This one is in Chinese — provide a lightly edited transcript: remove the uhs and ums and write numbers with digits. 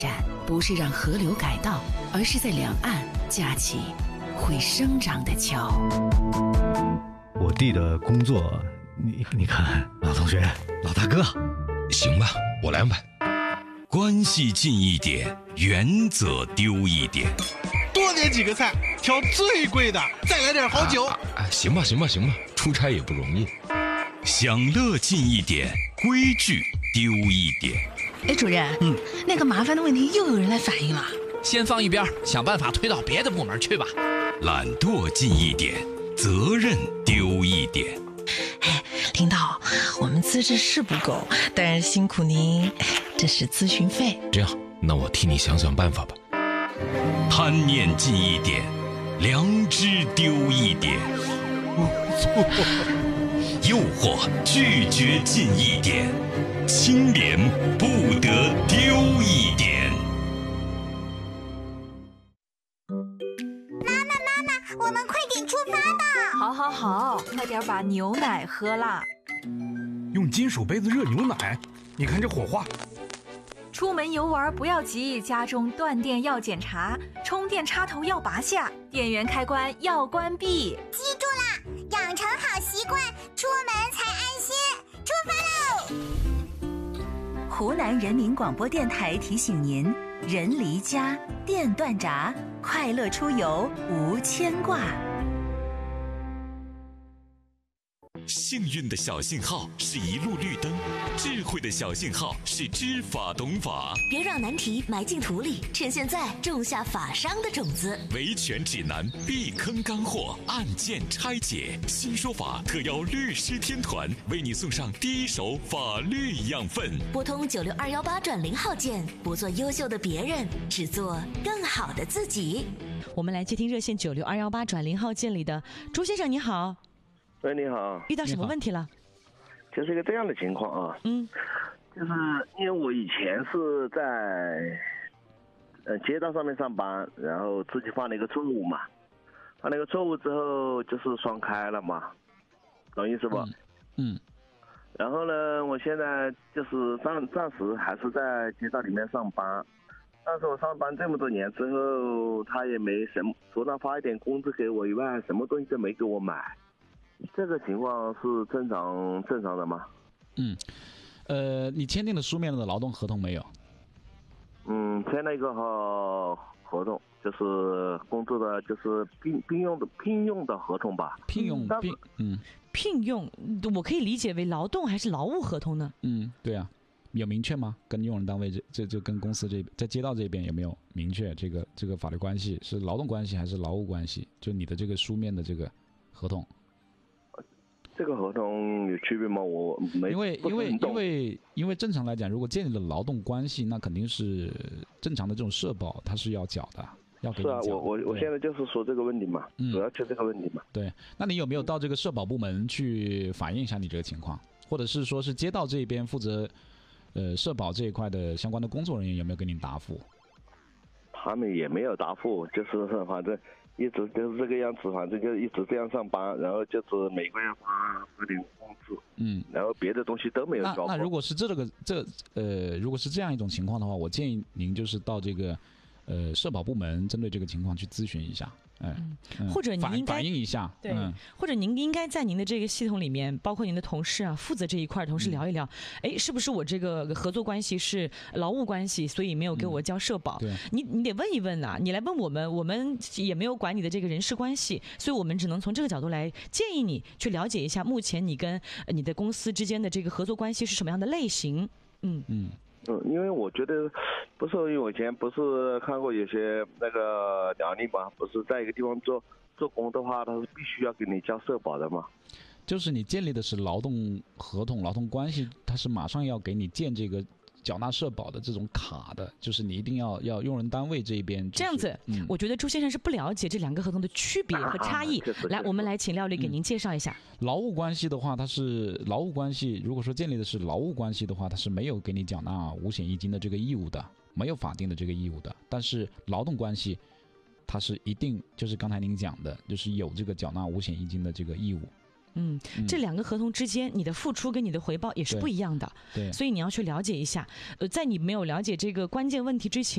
展不是让河流改道，而是在两岸架起会生长的桥。 我弟的工作，你看，老同学，老大哥， 行吧，我来安排。关系近一点，原则丢一点。 多点几个菜，挑最贵的，再来点好酒。 行吧，出差也不容易。享乐近一点，规矩丢一点。 哎，主任，那个麻烦的问题又有人来反映了。 先放一边，想办法推到别的部门去吧。 懒惰近一点，责任丢一点。 哎，领导，我们资质是不够，但是辛苦您，这是咨询费。 这样，那我替你想想办法吧。贪念近一点，良知丢一点。诱惑拒绝近一点，清廉不得丢一点。 妈妈，我们快点出发吧！ 好，快点把牛奶喝啦。 用金属杯子热牛奶，你看这火花。 出门游玩不要急，家中断电要检查，充电插头要拔下，电源开关要关闭。 记住啦，养成好习惯，出门才安心。出发喽！ 湖南人民广播电台提醒您：人离家，电断闸，快乐出游无牵挂。 幸运的小信号是一路绿灯，智慧的小信号是知法懂法。 别让难题埋进土里，趁现在种下法商的种子。 维权指南，避坑干货，案件拆解，新说法特邀律师天团为你送上第一手法律养分。 拨通96218转0号键，不做优秀的别人，只做更好的自己。 我们来接听热线96218转0号键里的朱先生，你好。 喂，你好。 遇到什么问题了？ 就是一个这样的情况啊。就是因为我以前是在街道上面上班，然后自己犯了一个错误嘛，犯了一个错误之后就是双开了嘛，懂意思不？然后呢，我现在就是暂时还是在街道里面上班，但是我上班这么多年之后，他也没什么，除了发一点工资给我以外，什么东西都没给我买。这个情况是正常的吗？ 你签订了书面的劳动合同没有？ 签了一个合同，就是工作的，就是聘用的合同吧。 聘用， 我可以理解为劳动还是劳务合同呢？ 对啊，有明确吗？跟用人单位这跟公司在街道这边有没有明确这个法律关系是劳动关系还是劳务关系？就你的这个书面的这个合同。 这个合同有区别吗？我没， 因为正常来讲，如果建立了劳动关系，那肯定是正常的这种社保，它是要缴的，要给你缴。 是啊，我现在就是说这个问题嘛，主要就这个问题嘛。 对，那你有没有到这个社保部门去反映一下你这个情况，或者是说是街道这边负责社保这一块的相关的工作人员有没有给你答复？ 他们也没有答复，就是反正。一直就是这个样子，反正就一直这样上班，然后就是每个月发点工资，然后别的东西都没有交。 那如果是如果是这样一种情况的话，我建议您就是到这个社保部门针对这个情况去咨询一下。 或者您应该反映一下， 对，或者您应该在您的这个系统里面，包括您的同事啊，负责这一块同事聊一聊，是不是我这个合作关系是劳务关系，所以没有给我交社保？你得问一问啊，你来问我们也没有管你的这个人事关系，所以我们只能从这个角度来建议你去了解一下，目前你跟你的公司之间的这个合作关系是什么样的类型？ 因为我觉得不是，因为我以前不是看过有些那个条例嘛，不是在一个地方做工的话，他是必须要给你交社保的嘛。 就是你建立的是劳动合同、劳动关系，他是马上要给你建这个缴纳社保的这种卡的，就是你一定要用人单位这一边、 这样子。我觉得朱先生是不了解这两个合同的区别和差异。来，我们来请廖律给您介绍一下。 劳务关系的话，它是劳务关系，如果说建立的是劳务关系的话，它是没有给你缴纳五险一金的这个义务的，没有法定的这个义务的。但是劳动关系，它是一定就是刚才您讲的，就是有这个缴纳五险一金的这个义务。 这2个合同之间，你的付出跟你的回报也是不一样的。 对， 所以你要去了解一下。在你没有了解这个关键问题之前，